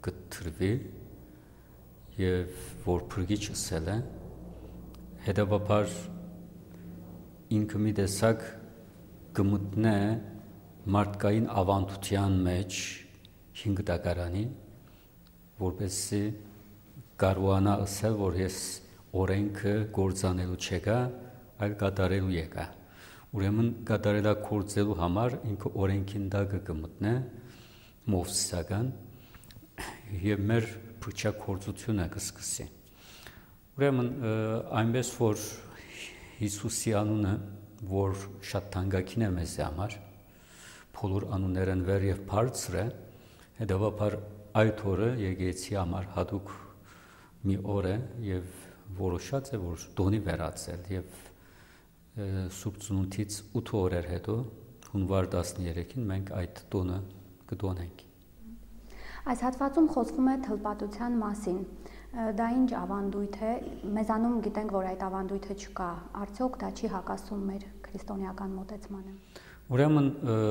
գտրվի եւ որ փրկիչը ասել է, հետևաբար ինքը մի տեսակ գմտնե մարդկային ավանդության մեջ 5 դակարանի, որպեսզի կարողանա ասել, որ ես օրենքը գործանելու չեկա, այլ կատարելու եկա։ Ուրեմն կատարելագործելու համար ինքը օրենքին դակը կմտնե մովսիսական եւ մեր փրկչակորձությունը կսկսի։ Ուրեմն այնպես որ Հիսուսի անունը, որ շատ թանկագին է մեզ համար, բոլոր անուններն վեր եւ բարձր է, հետեւաբար այդ օրը եկեղեցի համար հատուկ մի օր է եւ որոշած է, որ տոնի վերածել եւ Սուրբ Ծնունդից 8 օրեր հետո հունվար 13-ին մենք այդ տոնը կտոնենք։ Այս հատվածում խոսվում է թլպատության մասին։ Դա ինչ ավանդույթ է, մեզանում գիտենք, որ այդ ավանդույթը չկա, արդյոք դա չի հակասում մեր քրիստոնեական մոտեցմանը։ Ուրեմն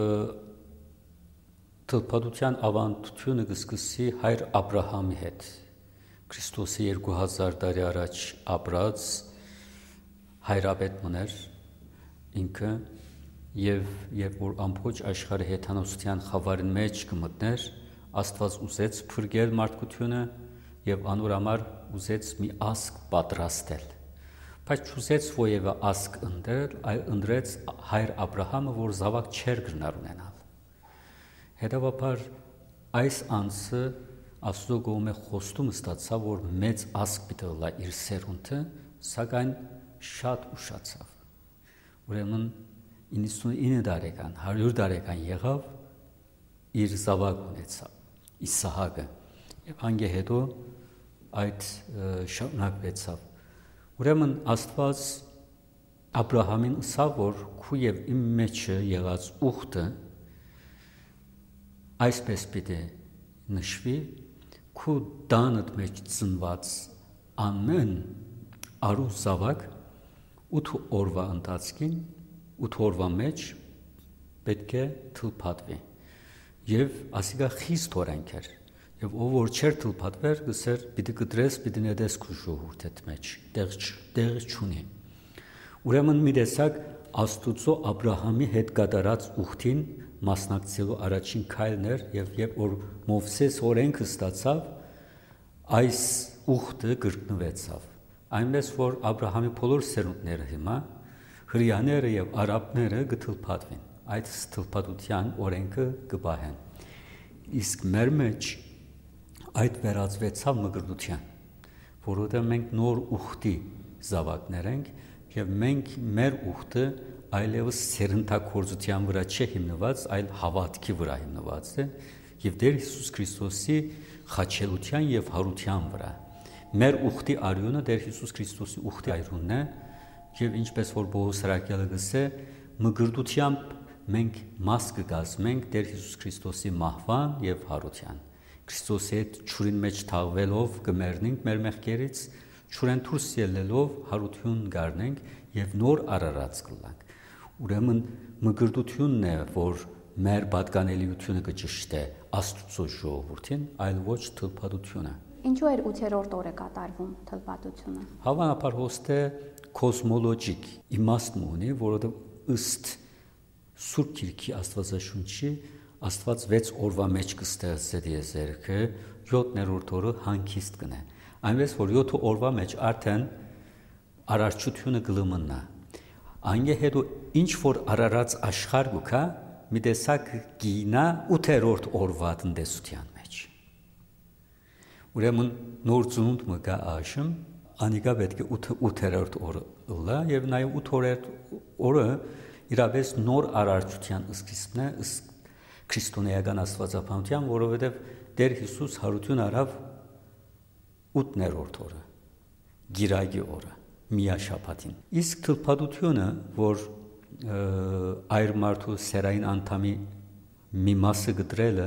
թլպատության ավանդությունը կսկսի հայր Աբրահամի հետ, Քրիստոսի 2000 տարի առաջ ապրած հայրապետ մներ ինքը եւ որ ամբողջ աշխարհի հեթանոսության խավարին մեջ կմտներ, Աստված ուզեց փրկել մարդկությունը եւ անոր համար ուզեց մի ասկ պատրաստել։ Բայց չուզեց ովևէ ասկ ընտրել, այլ ընտրեց հայր Աբրահամը, որ զավակ չեր գնար ունենալ։ Հետևաբար այս անձը Աստծո կողմէ խոստում ստացավ, որ մեծ ասկ պիտի լա իր սերունդը, սակայն շատ ուշացավ։ Ուրեմն 99 տարեկան, 100 տարեկան եղավ, իր զավակ ունեցավ, Իսահակը, եւ անգե հետո այդ շարունակվեցավ։ Ուրեմն Աստված Աբրահամին ասավ, որ քու եւ իմ մեջը եղած ուխտը այսպես պիտի նշվի, քու տանդ մեջ ծնված ամեն արու զավակ 8 օրվա ընթացքին 8 օրվա մեջ պետք է թլփատվի եւ ասիկա խիստ օրենք էր եւ ով որ չեր թլփատվեր գսեր պիտի կտրես պիտի նետես քու ժողովուրդ մեջ տեղ չունի ուրեմն մի տեսակ Աստուծո Աբրահամի հետ կատարած ուխտին մասնակցելու առաջին քայլն էր եւ երբ որ Մովսես օրենքը ստացավ այս ուխտը կրկնվեցավ այնպես որ Աբրահամի բոլոր սերունդները հիմա հրեաները եւ արաբները կթլփատվին այդ թլփատության օրենքը կպահեն իսկ մեր մեջ այդ վերածվեցավ մկրտության որովհետեւ մենք նոր ուխտի զավակներ ենք եւ մենք մեր ուխտը այլևս սերնդակորձության վրա չէ հիմնված այլ հավատքի վրա հիմնված է եւ Տեր Հիսուս Քրիստոսի խաչելության եւ հարության վրա մեր ուխտի արյունը Տեր Հիսուս Քրիստոսի ուխտի արյունն է եւ ինչպես որ Պողոս Սրակյալը գսե մկրտությամբ մենք մաս կգազմենք Տեր Հիսուս Քրիստոսի մահվան եւ հարության Քրիստոսի հետ ճուրին մեջ թաղվելով կմեռնենք մեր մեղքերից ճուրեն դուրս ելնելով հարություն գարնենք եւ նոր արարած կլանք ուրեմն մկրտությունն է որ մեր պատկանելիությունը կճշտե Աստծո ժողովրդին այլ ոչ թլփատությունը Ինչու էր 8-րդ օրը կատարվում թլփատությունը Հավանաբար հոստե կոսմոլոգիկ իմաստն ունի որովհետեւ ըստ Սուրբ Գիրքի Աստվածաշունչի Աստված 6 օրվա մեջ կստեղծեց եզերքը 7-րդ օրը հանգիստ կնե այնպես որ 7 օրվա մեջ արդեն արարչությունը կլմնա անգե հետո ինչ որ արարած աշխարհ կա մի տեսակ գինա 8-րդ օրվա տնտեսության մեջ ուրեմն նոր ծնունդ մկա աշմ անիկա պետք է 8-րդ օրը լա եւ նաեւ 8-րդ օրը իրավես նոր արարչության սկիզբն է քրիստոնեական աստվածապանության որովհետեւ Տեր Հիսուս հարություն արավ 8-րդ օրը գիրագի օրը միաշաբաթին իսկ թլփատությունը որ այր մարդու սերային անդամի մի մասը գտրելը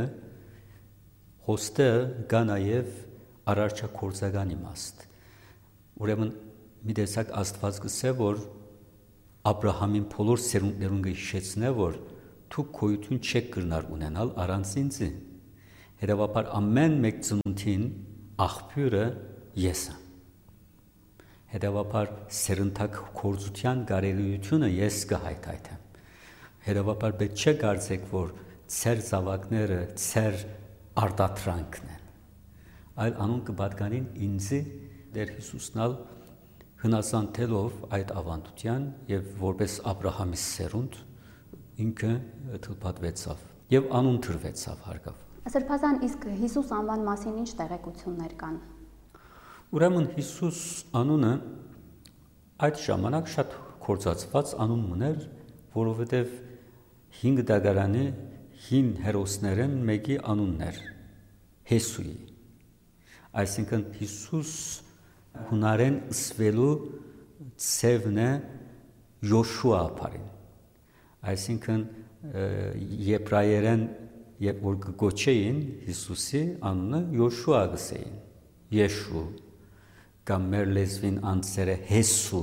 հոստը կա նաև արարչակորձական իմաստ ուրեմն մի տեսակ Աստված գսե որ Աբրահամին բոլոր սերունդներուն կհիշեցնե որ դու գոյություն չեք կրնար ունենալ առանց ինձ Հետևաբար ամեն մեկ ծնունդին աղբյուրը ես եմ։ Հետևաբար սերնդակ կորձության կարելիությունը ես կհայթայթեմ։ Հետևաբար պետք չէ կարծեք, որ ծեր զավակները ծեր արտադրանքն են, այլ անուն կպատկանին ինձի Տեր Հիսուսնալ հնազանդելով այդ ավանդության եւ որպես Աբրահամի սերունդ ինքը թլփատվեցավ եւ անուն դրվեցավ հարգավ։ Սրբազան, իսկ Հիսուս անվան մասին ինչ տեղեկություններ կան։ Ուրեմն Հիսուս անունը այդ ժամանակ շատ կորցածված անուն ուներ, որովհետև 5 դագարանի հին հերոսներն մեկի անունն էր Հեսուի։ Այսինքն Հիսուս հունարեն ըսվելու ցևն է Յոշուա ապարին։ Այսինքն եբրայերեն երբ որ գոչեին Հիսուսի անունը Յոշուա գսեին, Եշու կամ մեր լեզվին անձերը Հեսու,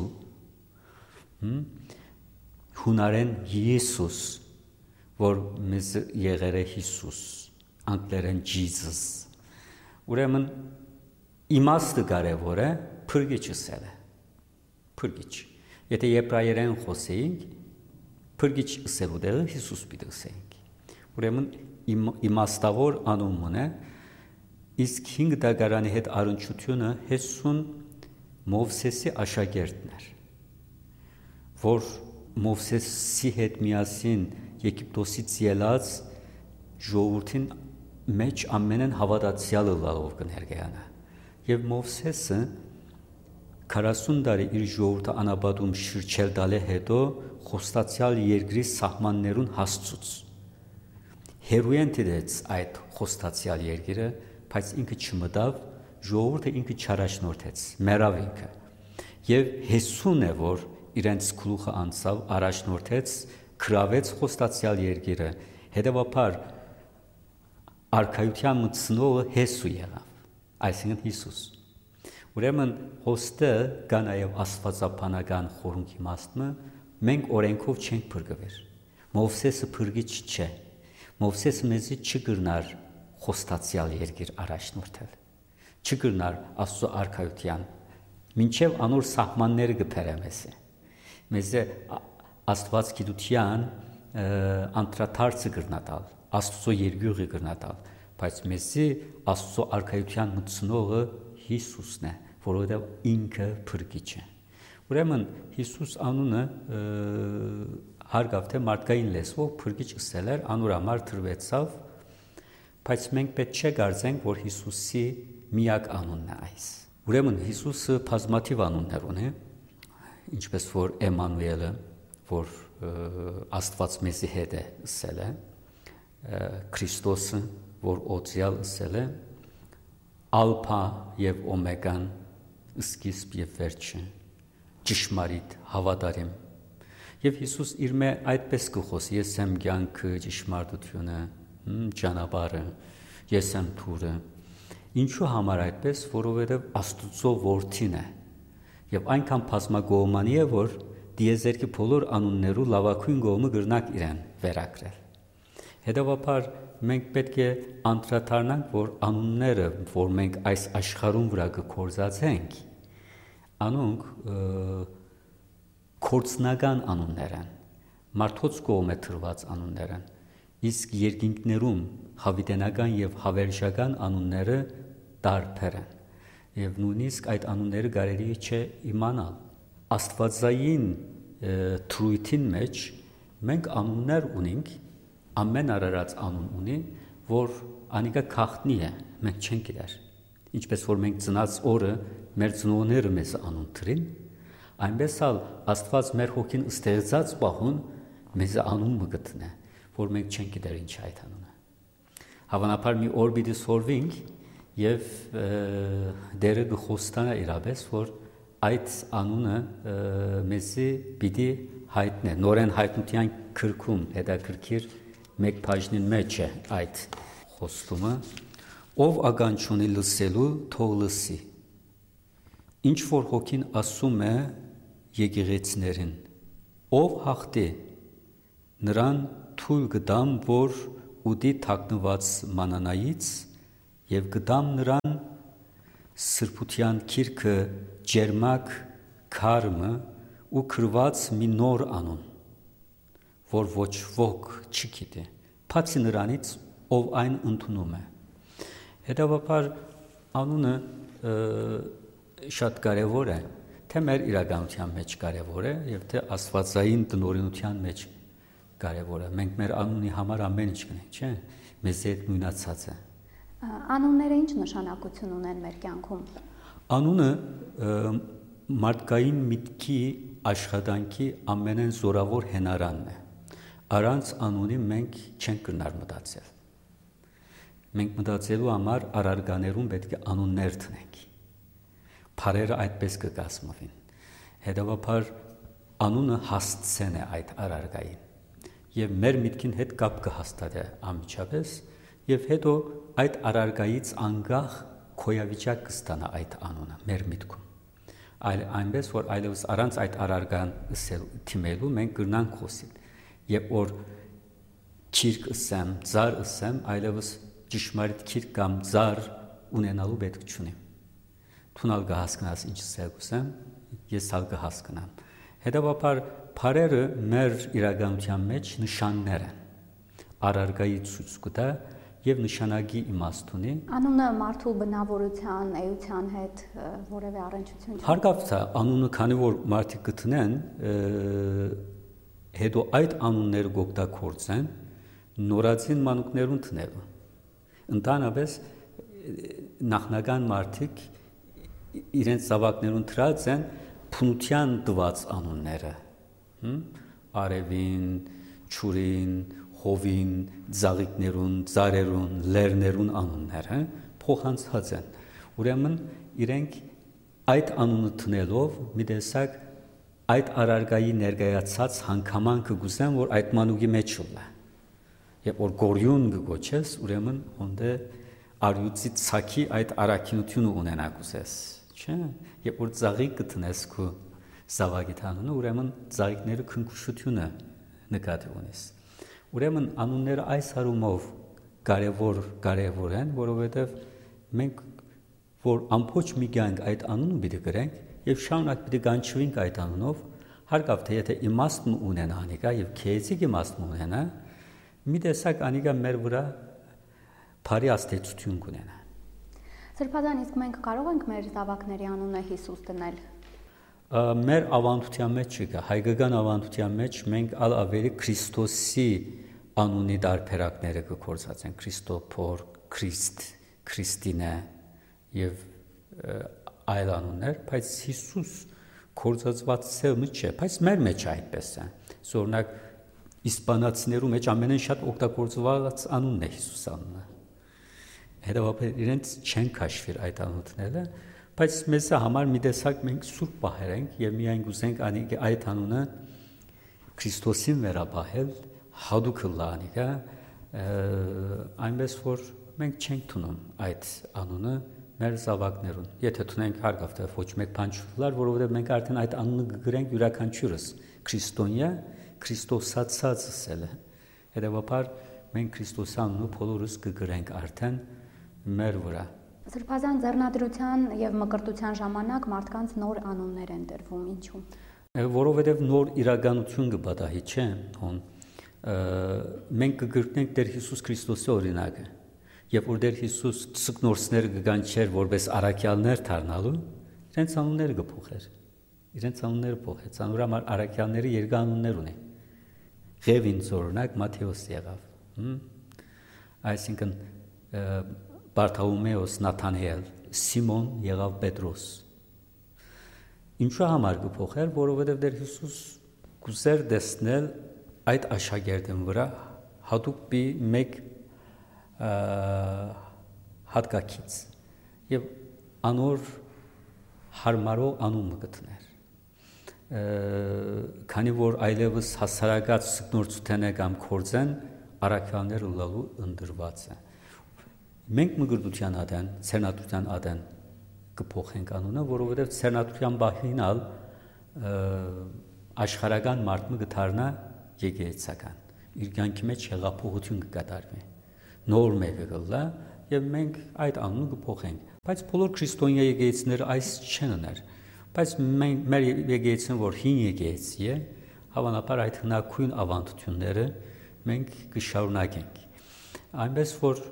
հունարեն Յիսուս, որ մեզ եղել է Հիսուս, անգլերեն Jesus։ Ուրեմն իմաստը կարևոր է, փրկիչը սել է, փրկիչ։ Եթե եբրայերեն խոսեինք, փրկիչ սելու դերը Հիսուս պիտի ասեինք։ Ուրեմն իմաստավոր անունն է, իսկ 5 դագարանի հետ առնչությունը Հեսուն Մովսեսի աշակերտն էր, որ Մովսեսի հետ միասին Եգիպտոսից ելած ժողովրդին մեջ ամենեն հավատացյալը լալով կներկայանա։ Եվ Մովսեսը 40 տարի իր ժողովրդը անապատում շրջել տալի հետո խոստացյալ երկրի սահմաններուն հասցուց։ Հերույեն դրեց այդ խոստացյալ երկիրը, բայց ինքը չմտավ, ժողովուրդը ինքը չարաշնորթեց, մեռավ ինքը։ Եվ Հեսուն է, որ իրենց գլուխը անցավ, առաջնորդեց, գրավեց խոստացյալ երկիրը, հետևաբար արքայության մտցնողը Հեսու եղավ, այսինքն Հիսուս։ Ուրեմն հոստը կա նաև աստվածաբանական խորհուրդ իմաստը, մենք օրենքով չենք փրկվել։ Մովսեսը փրկիչ չէ։ Մովսեսը մեզի չգրնար խոստացյալ երկիր առաջնորդել, չգրնար Աստծո արքայության, մինչև անոր սահմանները կփերը մեզի։ Մեզի Աստված գիտության անդրադարձը կրնատալ, Աստծո երկյուղը կրնատալ, բայց մեզի Աստծո արքայության մտցնողը Հիսուսն է, որովհետև ինքը փրկիչ է։ Ուրեմն Հիսուս անունը հարգավ թե մարդկային լեզվով փրկիչ ասել էր, անոր համար դրվեցավ, բայց մենք պետք չէ կարծենք, որ Հիսուսի միակ անունն է այս։ Ուրեմն Հիսուսը բազմաթիվ անուններ ունի, ինչպես որ Էմանուելը, որ Աստված մեզի հետ է ասել է, Քրիստոսը, որ օծյալ ասել է, Ալփա եւ Օմեգան, սկիզբ եւ վերջը, ճշմարիտ, հավատարիմ։ Եվ Հիսուս իր մե այդպես կխոսի, ես եմ կյանքը, ճշմարտությունը, ճանապարհը, ես եմ թուրը։ Ինչու համար այդպես, որովհետև Աստծո որդին է։ Եվ այնքան բազմագոհմանի է, որ դիեզերքի բոլոր անուններու լավագույն գոհը գրնակ իրեն վերակրել։ Հետևաբար մենք պետք է անդրադառնանք, որ անունները, որ մենք այս աշխարհում վրա կկործածենք, անոնք կորցնական անուններ են, մարդոց կողմէ թրված անուններ են, իսկ երկինքներում հավիտենական եւ հավերժական անունները տարբեր են, եւ նույնիսկ այդ անունները կարելի չէ իմանալ։ Աստվածային թրույթին մեջ մենք անուններ ունենք, ամեն արարած անուն ունի, որ անիկա քաղտնի է, մենք չենք գիտեր։ Ինչպես որ մենք ծնած օրը մեր ծնողները մեզ անուն դրին, այնպես էլ Աստված մեր հոգին ստեղծած պահուն մեզ անուն մգտնե, որ մենք չենք գիտեր ինչ այդ անունը։ Հավանաբար մի օր պիտի սորվենք եւ դերը գխոստանա իրապես, որ այդ անունը մեզի պիտի հայտնե, նորեն հայտնության քրքում հետաքրքիր մեկ բաժնին մեջ է այդ խոստումը, ով ականջունի լսելու թող լսի։ Ինչ որ հոգին ասում է եկեղեցիներին, ով հաղթի, նրան թույլ կտամ, որ ուտի թաքնված մանանայից եւ գտամ նրան սրբության քիրքը ջերմակ քարմը ու քրված մի նոր անուն, որ ոչ ոք չի գիտի, բացի նրանից, ով այն ընդունում է։ Հետևաբար անունը շատ կարևոր է, թե մեր իրականության մեջ կարևոր է եւ թե աստվածային տնօրինության մեջ կարևոր է։ Մենք մեր անունի համար ամեն ինչ կնենք, չէ՞։ Մեզ հետ նույնացած է։ Անունները ինչ նշանակություն ունեն մեր կյանքում։ Անունը մարդկային միտքի աշխատանքի ամենեն զորավոր հենարանն է։ Առանց անունի մենք չենք կրնար մտածել։ Մենք մտածելու համար առարգաներում պետք է անուններ տնենք։ Փարերը այդպես կկազմվին։ Հետևաբար անունը հասցեն է այդ առարգային։ Եվ մեր միտքին հետ կապ կհաստատի անմիջապես, եւ հետո այդ առարգայից անկախ քոյավիճակ կստանա այդ անունը մեր միտքում։ Այնպես որ այլևս առանց այդ առարգան թիմելու մենք կրնանք խոսել։ Երբ որ քիրք ասեմ, ծար ասեմ, այլևս ճշմարիտ քիրք կամ ծար ունենալու պետք չունի։ Թունալ կհասկանաս ինչ ասեմ, ես ալ կհասկանամ։ Հետևաբար փարերը մեր իրականության մեջ նշաններ են։ Առարգայի ցույց կտա եւ նշանակի իմաստ ունի։ Անունը մարդու բնավորության, էության հետ որևէ առնչություն չունի։ Հարկավտ է անունը, քանի որ մարդիկ կտնեն, հետո այդ անունները կօգտագործեն նորածին մանուկներուն տնելու։ Ընդհանրապես նախնական մարդիկ իրենց զավակներուն դրած են փնության տված անունները։ Արևին, ճուրին, հովին, ծաղիկներուն, ծարերուն, լերներուն անունները փոխանցած են։ Ուրեմն իրենք այդ անունը տնելով մի տեսակ այդ առարգայի ներկայացած հանգամանքը գուզեն, որ այդ մանուկի մեջ ուլա։ Երբ որ գորյուն կգոչես, ուրեմն ոնդե արյուծի ցակի այդ առաքինությունը ունենա գուզես, չէ՞։ Երբ որ ծաղիկ կտնես քո զավակիդ անունը, ուրեմն ծաղիկները քնքուշությունը նկատի ունես։ Ուրեմն անունները այս հարումով կարևոր են, որովհետև մենք որ ամբողջ մի կյանք այդ անունը պիտի գրենք եւ շարունակ պիտի կանչվենք այդ անունով, հարկավ թե եթե իմաստն ունենա անիկա եւ քեզիկ իմաստն ունենա, մի տեսակ անիկա մեր վրա բարի աստեցություն կունենա։ Սրբազան, իսկ մենք կարող ենք մեր զավակների անունը Հիսուս դնել։ Մեր ավանդության մեջ չկա, հայկական ավանդության մեջ մենք ավելի Քրիստոսի անունի դարբերակները կգործածեն, Քրիստոփոր, Քրիստ, Քրիստինե եւ այլ անուններ, բայց Հիսուս գործածված ցեղը չէ, բայց մեր մեջ այդպես է։ Օրինակ իսպանացիներու մեջ ամենեն շատ օգտագործված անունն է Հիսուս անունը։ Հետևաբար իրենց չեն քաշվիր այդ անունները, բայց մեզ համար մի տեսակ մենք սուրբ պահեր ենք եւ միայն գուզենք այդ անունը Քրիստոսին վերապահել, հadouk լանիկա, այնպես որ մենք չենք տունում այդ անունը մեր զավակներուն։ Եթե տունենք հարկավ թե ոչ մեկ բան չլար, որովհետեւ մենք արդեն այդ անունը կգրենք յուրաքանչյուրս քրիստոնյա, քրիստոսացած ասել է։ Հետևաբար մենք Քրիստոս անունը բոլորս կգրենք արդեն մեր վրա։ Սրբազան ձեռնադրության եւ մկրտության ժամանակ մարդկանց նոր անուններ են տրվում, ինչու՞։ Որովհետեւ նոր իրականություն կպատահի, չէ՞։ Մենք կգրտնենք Տեր Հիսուս Քրիստոսի օրինակը։ Երբ որ Տեր Հիսուս ցկնորսները կգանչեր որպես առաքյալներ դառնալու, իրենց անունները կփոխեր։ Իրենց անունները փոխեց։ Անորամար առաքյալները երկու անուններ ունեն։ Ղևին օրինակ Մատթեոս եղավ։ Այսինքն Բարթոլոմեոս Նաթանայել, Սիմոն եղավ Պետրոս։ Ինչու համար կփոխեր, որովհետև Տեր Հիսուս կուզեր տեսնել այդ աշակերտին վրա հատուկ մեկ հատկակից եւ անոր հարմարող անուն գտներ։ Քանի որ այլևս հասարակած սկնորցութենը կամ կորձեն առաքյալները լալու ընդրված է։ Մենք մգրտության ադեն, ցերնատության ադեն կփոխենք անունը, որովհետև ցերնատության բահինալ աշխարհական մարդը կդառնա եկեղեցական։ Իր կյանքի մեջ հեղափոխություն կկատարվի։ Նոր մեկը գլա եւ մենք այդ անունը կփոխենք։ Բայց բոլոր քրիստոնյա եկեղեցիները այս չեն ուներ։ Բայց մեր եկեղեցին, որ հին եկեղեցի է, հավանաբար այդ հնագույն ավանդությունները մենք կշարունակենք։ Այնպես որ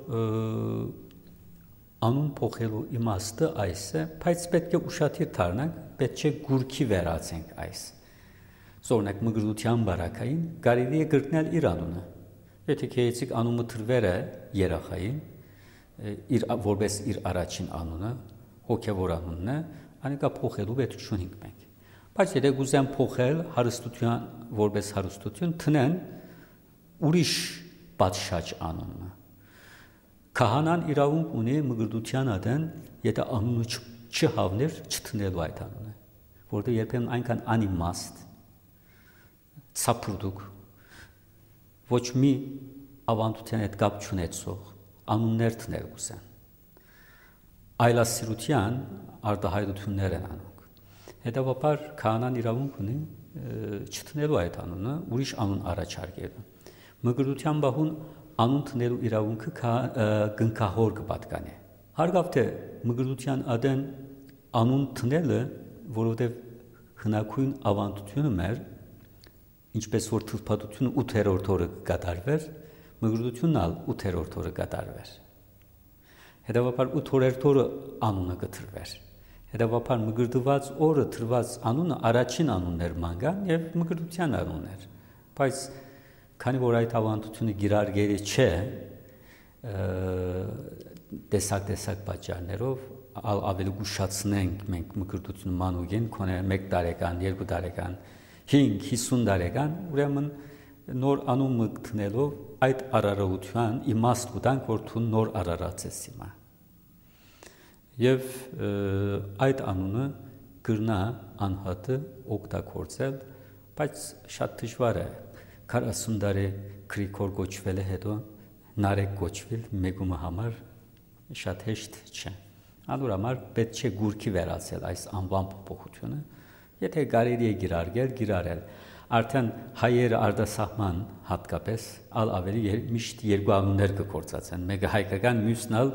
անուն փոխելու իմաստը այս է, բայց պետք է ուշադիր դառնանք, պետք է գուրքի վերածենք այս։ Օրինակ մգրտության բարակային կարելի է գրկնել իր անունը։ Եթե քեյցիկ անունը թրվեր է երախային, իր որպես իր առաջին անունը, հոգևոր անունն է, անիկա փոխելու պետություն ենք մենք։ Բայց եթե գուզեն փոխել հարստության որպես հարստություն, տնեն ուրիշ պատշաճ անունը։ Քահանան իրավունք ունի մգրտության ադեն, եթե անունը չհավներ, չտնելու այդ անունը, որտեղ երբեմն այնքան անիմաստ, ցապրուդուկ, ոչ մի ավանդության հետ կապ չունեցող անուններ տնել կուզեն։ Այլասիրության արտահայտություններ են անում։ Հետևաբար քահանան իրավունք ունի չտնելու այդ անունը, ուրիշ անուն առաջարկելու։ Մգրտության բահուն անուն տնելու իրավունքը գնքահոր կպատկանե։ Հարգավ թե մգրտության ադեն անուն տնելը, որովհետև հնագույն ավանդությունը մեր, ինչպես որ թվպատությունը 8-րդ օրը կատարվեր, մգրտությունն ալ 8-րդ օրը կատարվեր։ Հետևաբար 8-րդ օրը անունը կտրվեր։ Հետևաբար մգրտված օրը տրված անունը առաջին անուններ մանգան եւ մգրտության անուններ։ Բայց քանի որ այդ ավանդությունը գիրարգելի չէ, տեսակ պատճառներով ավելի գուշացնենք մենք մգրտությունը մանուկին, քոնե 1 տարեկան, 2 տարեկան, 5-50 տարեկան, ուրեմն նոր անուն մտնելով այդ արարողության իմաստ կտանք, որ դու նոր արարած ես հիմա։ Եվ այդ անունը գրնա անհատը օգտագործել, բայց շատ դժվար է 40 տարի Գրիգոր գոչվել է հետո Նարեկ գոչվել մեգումը համար շատ հեշտ չէ։ Անոր համար պետք է գուրքի վերածել այս անվան փոփոխությունը, եթե կարելի է գիրարել, արդեն հայերը արտասահման հատկապես ավելի միշտ երկու անուններ կգործածեն, մեկը հայկական, մյուսն ալ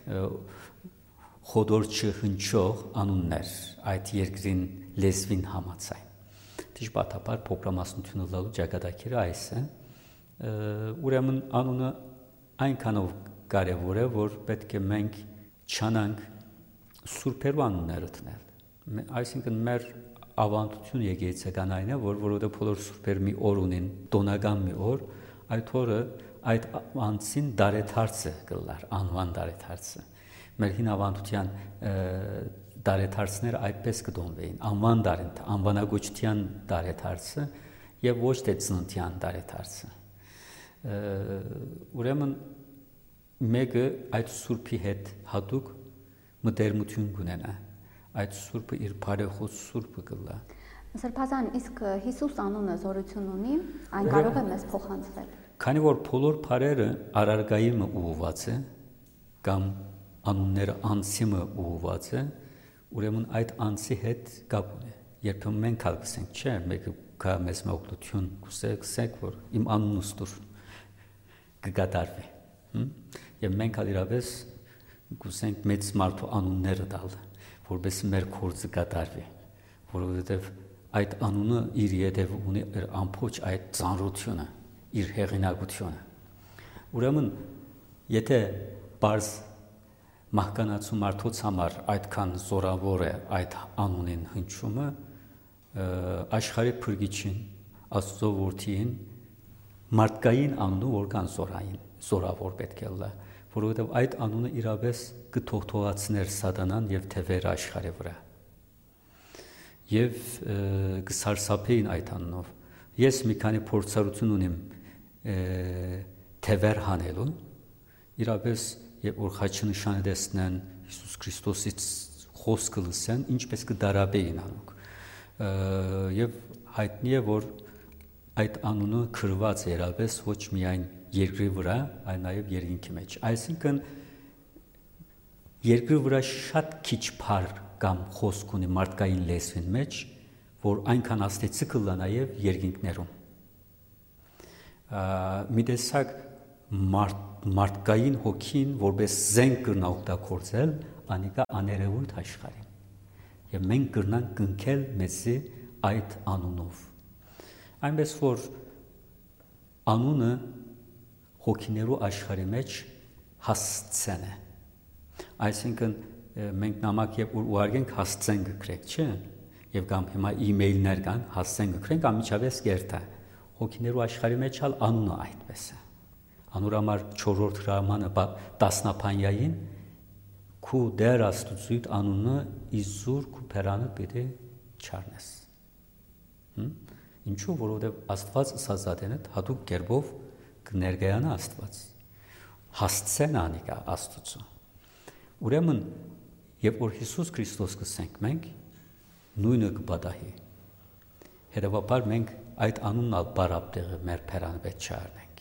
խոդոր չհնչող անուններ, այդ երկրին լեզվին համաձայն։ Դժբախտաբար փոքրամասնությունը լալու ճակատագիրը այս է, ուրեմն անունը այնքանով կարևոր է, որ պետք է մենք չանանք սուրբերու անունները տնել։ Այսինքն մեր ավանդություն եկեղեցական այն է, որ որովհետև բոլոր սուրբեր մի օր ունեն, տոնական մի օր, այդ օրը այդ անձին դարեթարցը կլար, անվան դարեթարցը։ Մեր հին ավանդության դարեթարցները այդպես կդոնվեին, անվանագոչության դարեթարցը եւ ոչ թե ծննդյան դարեթարցը։ Ուրեմն մեկը այդ սուրբի հետ հատուկ մտերմություն կունենա, այդ սուրբը իր բարեխոս սուրբը կլա։ Սրբազան, իսկ Հիսուս անունը զորություն ունի, այն կարող է մեզ փոխանցվել։ Քանի որ բոլոր բարերը արարգայինը ուղղված է կամ անունները անձիմը ուղղված է, ուրեմն այդ անձի հետ կապ ունի։ Երբեմն մենք կասենք, չէ, մեկը կա մեզ օգնություն, կուսեք, որ իմ անունս դուր կգադարվի։ Եվ մենք իրավես կուսենք մեծ մարդու անունները տալ, որովհետև մեր գործը կատարվի, որովհետև այդ անունը իր ետև ունի ամբողջ այդ ծանրությունը, իր հեղինակությունը։ Ուրեմն, եթե բարձ մահկանացու մարդոց համար այդքան զորավոր է այդ անունին հնչումը, աշխարհի փրկիչին, Աստծո որդին մարդկային անունը որքան զորավոր պետք է լա, որովհետև այդ անունը իրապես կթողթողացներ սատանան եւ թևերը աշխարհի վրա։ Եվ կսարսափեին այդ անունով։ Ես մի քանի փորձառություն ունիմ թևեր հանելու, իրապես եւ որ խաչը նշանը տեսնեն Հիսուս Քրիստոսից խոսքը լսեն, ինչպես կդարաբեին անուք։ Եվ հայտնի է, որ այդ անունը գրված է իրապես ոչ միայն երկրի վրա, այլ նաեւ երկինքի մեջ։ Այսինքն երկրի վրա շատ քիչ բառ կամ խոսք ունի մարդկային լեզվին մեջ, որ այնքան աստեցիկ կլա նաեւ երկինքներում։ Մի տեսակ մարդ մարդկային հոգին որպես զենք կրնա օգտագործել, անիկա աներևույթ աշխարհին։ Եվ մենք կրնանք կնքել մեզի այդ անունով։ Այնպես որ անունը հոգիներու աշխարհի մեջ հասցեն է։ Այսինքն մենք նամակ երբ ուղարկենք հասցեն գրեք, չէ՞։ Եվ կամ հիմա email-ներ կան, հասցեն գրենք, ամիջավես կերտա։ Հոգիներու աշխարհի մեջ ալ անունը այդպես է։ Անուրամար 4-րդ հրամանը տասնապանյային քու դեր Աստծույթ անունը իզուր քու փերանը պիտի չառնես։ Ինչու, որովհետև Աստված սազատենը հատուկ կերպով կներկայանա Աստված։ Հասցեն անիկա Աստծո։ Ուրեմն, երբ որ Հիսուս Քրիստոս կսենք մենք, նույնը կպատահի։ Հետևաբար մենք այդ անունն ալ բարապտեղը մեր փերանը պետք չառնենք։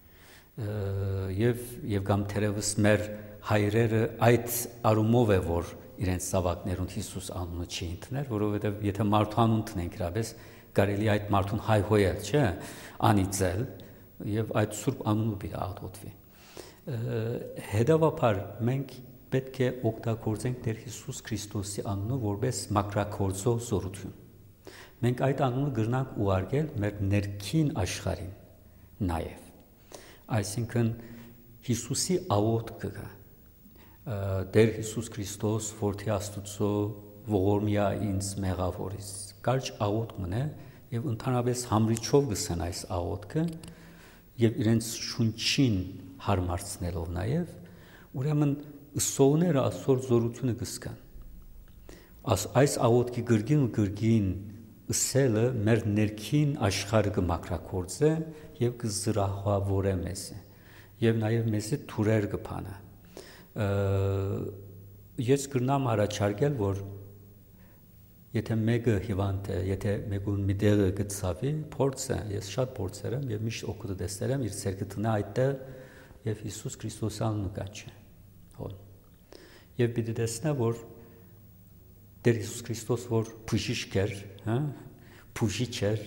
Եվ կամ թերևս մեր հայրերը այդ արումով է, որ իրենց զավակներուն Հիսուս անունը չի ընդունել, որովհետև եթե մարդու անուն տնենք իրապես կարելի այդ մարդուն հայհոյել, չէ՞, անիծել եւ այդ սուրբ անունը պիտի աղոթվի։ Հետևաբար մենք պետք է օգտագործենք Տեր Հիսուս Քրիստոսի անունը որպես մակրագործող զորություն։ Մենք այդ անունը գրնանք ուղարկել մեր ներքին աշխարհին նաև։ Այսինքն Հիսուսի աղոթքը կա։ Տեր Հիսուս Քրիստոս որդի Աստծո ողորմիա ինձ մեղավորից։ Կարճ աղոթք մնե եւ ընդհանրապես համրիչով գսեն այս աղոթքը եւ իրենց շունչին հարմարցնելով նաև ուրեմն ուսողները այսօր զորությունը կսկան։ Այս աղոթքի գրգին ու գրգին ըսելը մեր ներքին աշխարհը կմակրագործե եւ կզրահավորե մեզ եւ նաեւ մեզի թուրեր կփանա։ Ես կրնամ առաջարկել, որ եթե մեկը հիվանդ է, եթե մեկուն մի տեղը գծավի, փորձը, ես շատ փորձեր եմ եւ միշտ օգուտ տեսել եմ, իր ցերկը տնա այդտեղ եւ Հիսուս Քրիստոսի անունը կաչի։ Եվ պիտի տեսնա, որ Տեր Հիսուս Քրիստոս որ բուժիչ էր, բուժիչ էր,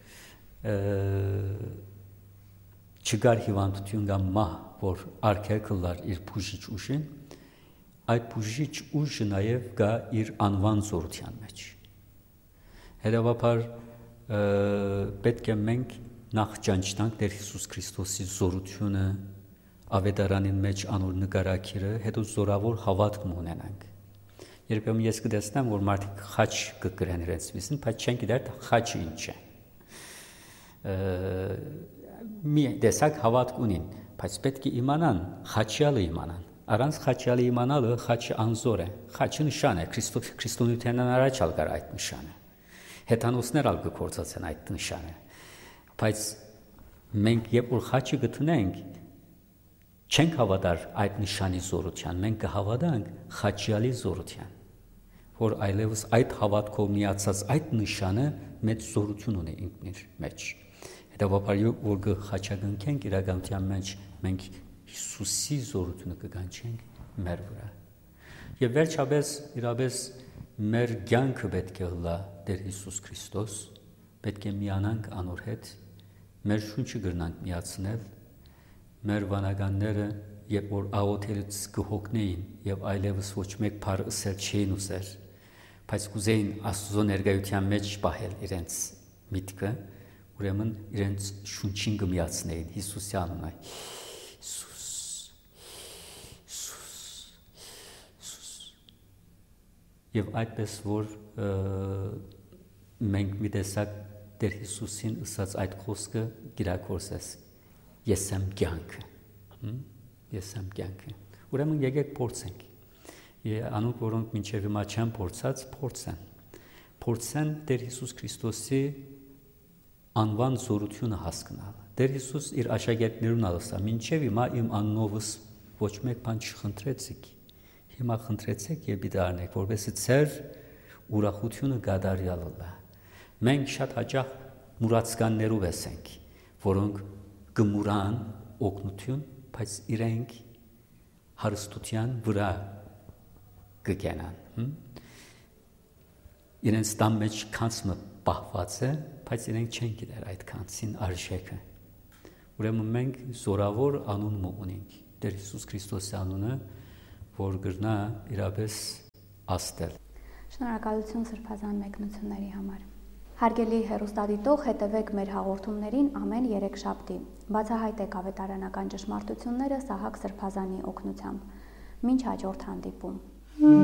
չկար հիվանդություն կամ մահ, որ արգելքլար իր բուժիչ ուժին, այդ բուժիչ ուժը նաև կա իր անվան զորության մեջ։ Հետևաբար պետք է մենք նախ ճանչնանք Տեր Հիսուս Քրիստոսի զորությունը, ավետարանին մեջ անոր նկարակիրը, հետո զորավոր հավատք ունենանք։ Երբեմն ես կտեսնեմ, որ մարդիկ խաչ կգրեն իրենց վիսին, բայց չեն գիտեր խաչը ինչ է։ Մի տեսակ հավատք ունին, բայց պետք է իմանան, խաչյալը իմանան։ Առանց խաչյալը իմանալը խաչը անզոր է։ Խաչը նշան է, քրիստոնեությանն առաջ ալ կար այդ նշանը։ Հեթանոսներ ալ կկործացեն այդ նշանը։ Բայց մենք երբ որ խաչը գտնենք, չենք հավատար այդ նշանի զորության, մենք կհավատանք խաչյալի զորության, որ այլևս այդ հավատքով միացած այդ նշանը մեծ զորություն ունի ինքնիր մեջ։ Հետևաբար որ կխաչագնքենք իրականության մեջ, մենք Հիսուսի զորությունը կգանչենք մեր վրա։ Եվ վերջապես իրապես մեր կյանքը պետք է լա Տեր Հիսուս Քրիստոս, պետք է միանանք անոր հետ, մեր շունչը գրնանք միացնել, մեր վանականները, երբ որ աղոթելուց կհոգնեին եւ այլևս ոչ մեկ բառ ասել չէին ուզեր, բայց կուզեին Աստծո ներկայության մեջ պահել իրենց միտքը, ուրեմն իրենց շունչին կմիացնեին Հիսուսի անունը։ Եվ այդպես որ մենք մի տեսակ Տեր Հիսուսին ասած այդ խոսքը կիրակորսես, ես եմ կյանքը, ես եմ կյանքը։ Ուրեմն եկեք փորձենք։ Անոնք, որոնք մինչև հիմա չեն փորձած, փորձեն Տեր Հիսուս Քրիստոսի անվան զորությունը հասկանալ։ Տեր Հիսուս իր աշակերտներուն ասա, մինչև հիմա իմ անունովս ոչ մեկ բան չխնդրեցիք։ Հիմա խնդրեցեք եւ պիտի արնեք, որովհետեւ ձեր ուրախությունը գադարյալ լա։ Մենք շատ հաճախ մուրացկաններով ենք, որոնք գմուրան օգնություն, բայց իրենք հարստության վրա կգենան։ Իրենց տան մեջ քանցը պահված է, բայց իրենք չեն գիտեր այդ քանցին արժեքը։ Ուրեմն մենք զորավոր անուն ունենք, Տեր Հիսուս Քրիստոսի անունը, որ գրնա իրապես աստել։ Շնորհակալություն սրբազան մեկնությունների համար։ Հարգելի հեռուստադիտող, հետևեք մեր հաղորդումներին ամեն երեքշաբթի։ Բացահայտեք ավետարանական ճշմարտությունները Սահակ Սրբազանի օգնությամբ։ Մինչ հաջորդ հանդիպում։